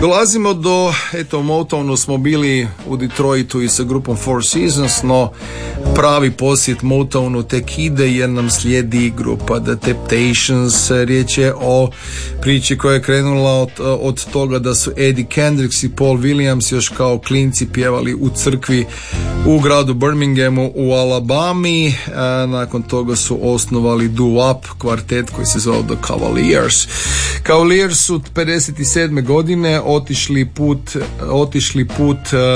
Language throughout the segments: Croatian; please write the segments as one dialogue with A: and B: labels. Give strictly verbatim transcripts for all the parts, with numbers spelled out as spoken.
A: Dolazimo do, eto, u Motownu smo bili u Detroitu i sa grupom Four Seasons, no pravi posjet Motownu tek ide jer nam slijedi grupa The Temptations. Riječ je o priči koja je krenula od, od toga da su Eddie Kendricks i Paul Williams još kao klinci pjevali u crkvi u gradu Birminghamu u Alabami. A nakon toga su osnovali doo-wop kvartet koji se zvao The Cavaliers. Cavaliers su pedeset sedme godine otišli put, otišli put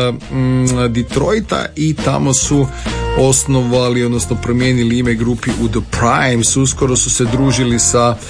A: uh, Detroita i tamo su osnovali, odnosno promijenili ime grupi u The Primes. Uskoro su se družili sa uh,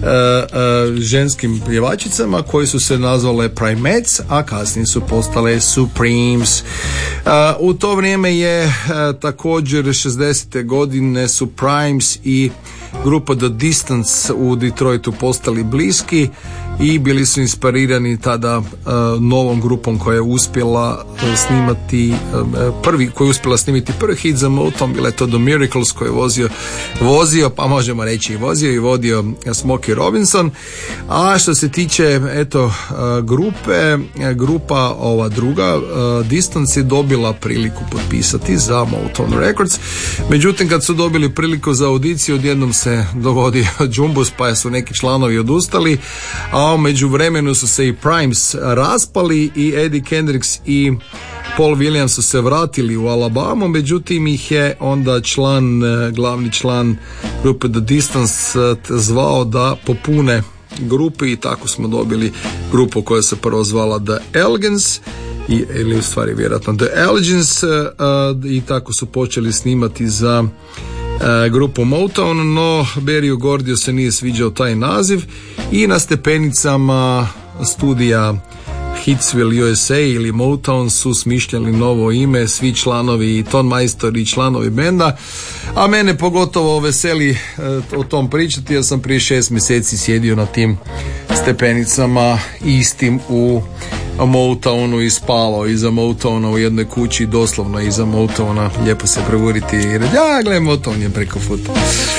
A: uh, ženskim pjevačicama koje su se nazvale Primettes, a kasnije su postale Supremes. Uh, u to vrijeme je uh, također šezdesete godine Supremes i grupa The Distance u Detroitu postali bliski i bili su inspirirani tada uh, novom grupom koja je uspjela uh, snimati uh, prvi, koja je uspjela snimiti prvi hit za Motown, bila je to The Miracles koji je vozio, vozio, pa možemo reći i vozio i vodio Smokey Robinson. A što se tiče eto uh, grupe, grupa ova druga uh, Distance je dobila priliku potpisati za Motown Records, međutim kad su dobili priliku za audiciju odjednom se dogodio džumbus pa su neki članovi odustali, a u međuvremenu su se i Primes raspali i Eddie Kendricks i Paul Williams su se vratili u Alabamu, međutim ih je onda član, glavni član grupe The Distance zvao da popune grupi i tako smo dobili grupu koja se prvo zvala The Elegance i, ili u stvari vjerojatno The Elegance uh, i tako su počeli snimati za Uh, grupu Motown, no Berryu Gordio se nije sviđao taj naziv i na stepenicama studija Hitsville U S A ili Motown su smišljali novo ime, svi članovi i ton majstori i članovi benda, a mene pogotovo veseli uh, o tom pričati. Ja sam prije šest mjeseci sjedio na tim stepenicama istim u Motownu i spavao iza Motowna u jednoj kući, doslovno iza Motowna, lijepo se provuriti i reći, ja gledaj, Motown je preko puta.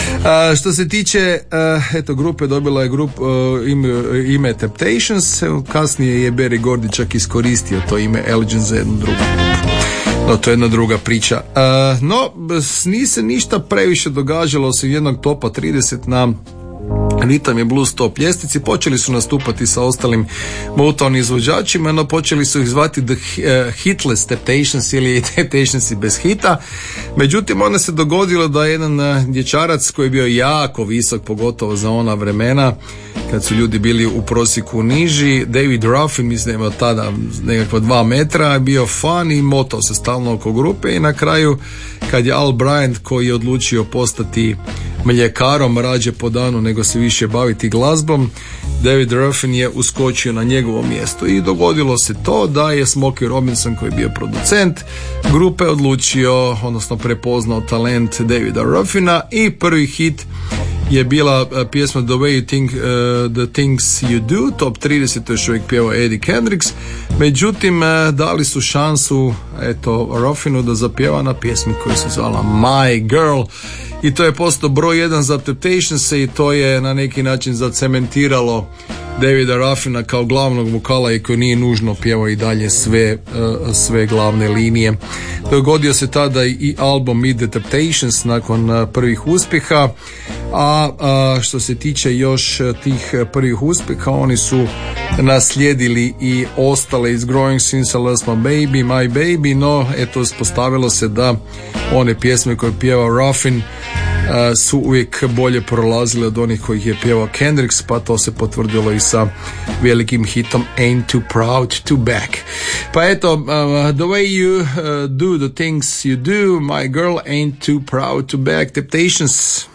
A: A, što se tiče a, eto grupe, dobila je grup, a, ime, ime Temptations, kasnije je Berry Gordy čak iskoristio to ime Elegance za jednu drugu grupu. No, to je jedna druga priča. A, no, nije se ništa previše događalo osim jednog topa trideset na Rhythm and Blues top ljestvici. Počeli su nastupati sa ostalim Motown izvođačima, no počeli su ih zvati The uh, Hitless Temptations ili Temptations bez hita. Međutim, onda se dogodilo da jedan uh, dječarac koji je bio jako visok, pogotovo za ona vremena kad su ljudi bili u prosjeku niži, David Ruffin, mislim da je tada nekakva dva metra, bio fan i motao se stalno oko grupe i na kraju kad je Al Bryant, koji je odlučio postati mljekarom rađe po danu nego se više baviti glazbom, David Ruffin je uskočio na njegovo mjesto i dogodilo se to da je Smokey Robinson, koji je bio producent grupe, odlučio, odnosno prepoznao talent Davida Ruffina i prvi hit je bila pjesma The Way You Think, uh, The Things You Do, top trideset, to još uvijek pjevao Eddie Kendricks, međutim uh, dali su šansu eto Ruffinu da zapjeva na pjesmi koja se zvala My Girl i to je postao broj jedan za Temptations i to je na neki način zacementiralo Davida Ruffina kao glavnog vokala i koji nije nužno pjevao i dalje sve, uh, sve glavne linije. Dogodio se tada i album Meet the Temptations nakon uh, prvih uspjeha, a uh, što se tiče još tih prvih uspjeha, oni su naslijedili i ostale iz Growing Since I Lost My Baby, My Baby, no eto ispostavilo se da one pjesme koje pjeva Ruffin Uh, su uvijek bolje prolazile od onih kojih je pjevao Kendricks, pa to se potvrdilo i sa velikim hitom Ain't Too Proud to Back. Pa eto, uh, The Way You uh, Do The Things You Do, My Girl Ain't Too Proud to Back, Temptations.